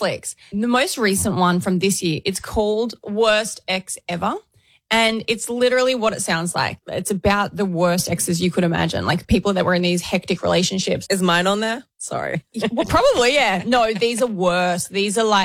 Netflix. The most recent one from this year, it's called Worst Ex Ever. And it's literally what it sounds like. It's about the worst exes you could imagine, like people that were in these hectic relationships. Is mine on there? Sorry. Well, probably, yeah. No, these are worse. These are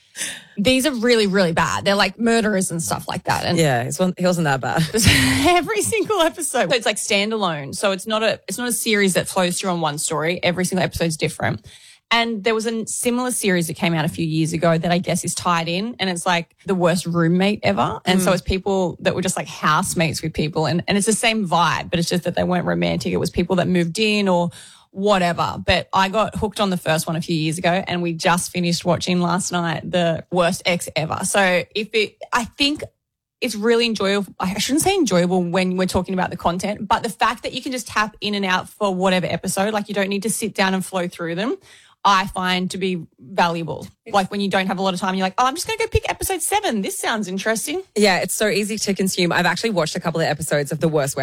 really, really bad. They're like murderers and stuff like that. And yeah, he wasn't that bad. Every single episode. It's like standalone. So it's not a series that flows through on one story. Every single episode's different. And there was a similar series that came out a few years ago that I guess is tied in, and it's like the worst roommate ever. And so it's people that were just like housemates with people, and it's the same vibe, but it's just that they weren't romantic. It was people that moved in or whatever. But I got hooked on the first one a few years ago, and we just finished watching last night the Worst Ex Ever. So I think it's really enjoyable. I shouldn't say enjoyable when we're talking about the content, but the fact that you can just tap in and out for whatever episode, like you don't need to sit down and flow through them, I find to be valuable. Like when you don't have a lot of time, you're like, oh, I'm just going to go pick episode 7. This sounds interesting. Yeah, it's so easy to consume. I've actually watched a couple of episodes of The Worst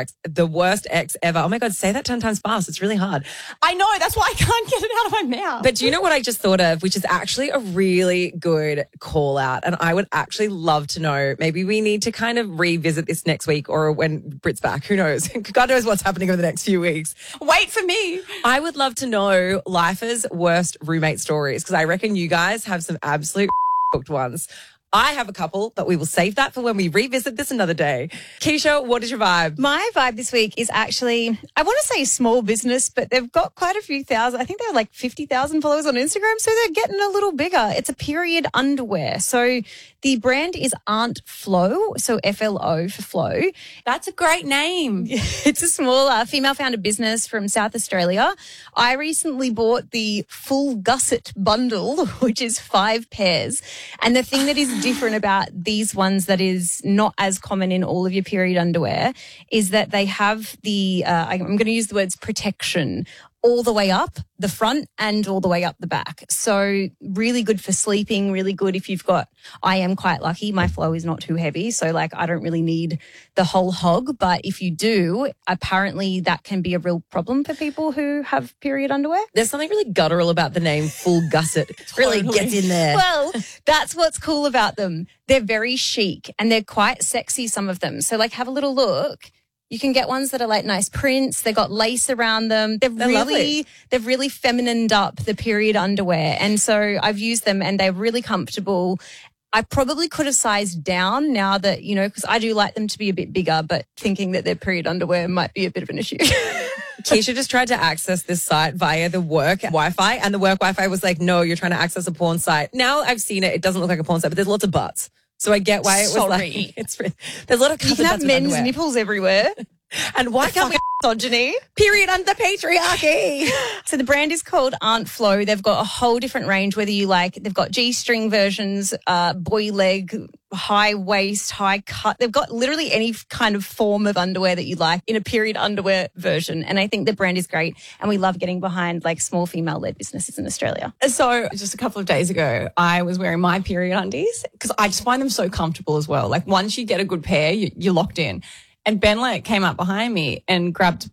Ex Ever. Oh my God, say that 10 times fast. It's really hard. I know. That's why I can't get it out of my mouth. But do you know what I just thought of, which is actually a really good call out? And I would actually love to know, maybe we need to kind of revisit this next week or when Brit's back. Who knows? God knows what's happening over the next few weeks. Wait for me. I would love to know Life's worst roommate stories, because I reckon you guys have some absolute hooked ones. I have a couple, but we will save that for when we revisit this another day. Keisha, what is your vibe? My vibe this week is actually, I want to say small business, but they've got quite a few thousand. I think they're like 50,000 followers on Instagram, so they're getting a little bigger. It's a period underwear. So the brand is Aunt Flo, so FLO for Flo. That's a great name. It's a small female-founded business from South Australia. I recently bought the full gusset bundle, which is 5 pairs. And the thing that is different about these ones that is not as common in all of your period underwear is that they have the, I'm going to use the words protection all the way up the front and all the way up the back. So really good for sleeping, really good if you've got, I am quite lucky, my flow is not too heavy. So like I don't really need the whole hog, but if you do, apparently that can be a real problem for people who have period underwear. There's something really guttural about the name Full Gusset. Really gets in there. Well, that's what's cool about them. They're very chic and they're quite sexy, some of them. So like have a little look. You can get ones that are like nice prints. They got lace around them. They've really feminined up the period underwear. And so I've used them and they're really comfortable. I probably could have sized down now that, you know, because I do like them to be a bit bigger, but thinking that they're period underwear might be a bit of an issue. Keisha just tried to access this site via the work Wi-Fi, and the work Wi-Fi was like, no, you're trying to access a porn site. Now I've seen it. It doesn't look like a porn site, but there's lots of butts. So I get why it was like, there's a lot of you can have men's nipples everywhere. And why can't we misogyny? Period under patriarchy. So the brand is called Aunt Flo. They've got a whole different range, whether you like, they've got G-string versions, boy leg, high waist, high cut. They've got literally any kind of form of underwear that you like in a period underwear version. And I think the brand is great. And we love getting behind like small female-led businesses in Australia. So just a couple of days ago, I was wearing my period undies because I just find them so comfortable as well. Like once you get a good pair, you're locked in. And Ben came up behind me and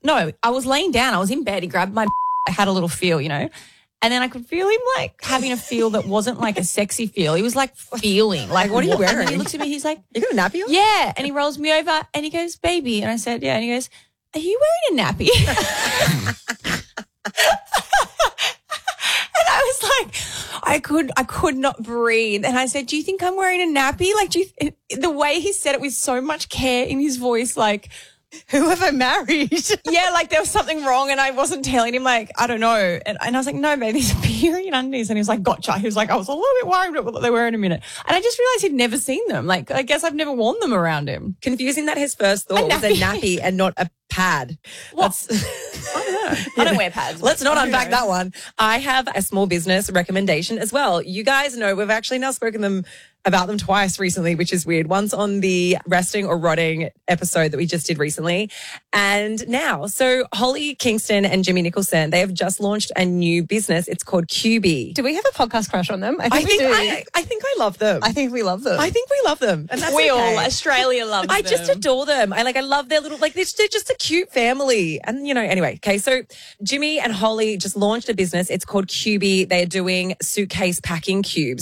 I was laying down. I was in bed. He grabbed my, I had a little feel, you know, and then I could feel him like having a feel that wasn't like a sexy feel. He was like feeling like, what are you wearing? And he looks at me, he's like, you got a nappy on? Yeah. And he rolls me over and he goes, baby. And I said, yeah. And he goes, are you wearing a nappy? And I was like, I could not breathe. And I said, do you think I'm wearing a nappy? Like, the way he said it with so much care in his voice, like, who have I married? Yeah, like there was something wrong and I wasn't telling him, like, I don't know. And I was like, no, babe, these are period undies. And he was like, gotcha. He was like, I was a little bit worried about what they were in a minute. And I just realized he'd never seen them. Like, I guess I've never worn them around him. Confusing that his first thought was a nappy and not a pad. What? I don't know. I don't wear pads. Let's not unpack that one. I have a small business recommendation as well. You guys know we've actually now spoken about them twice recently, which is weird. Once on the resting or rotting episode that we just did recently. And now, so Holly Kingston and Jimmy Nicholson, they have just launched a new business. It's called QB. Do we have a podcast crush on them? I think I love them. I think we love them. I think we love them. And that's all, Australia loves them. I just adore them. I love their little, like, they're just a cute family. And, you know, anyway, okay. So Jimmy and Holly just launched a business. It's called QB. They're doing suitcase packing cubes.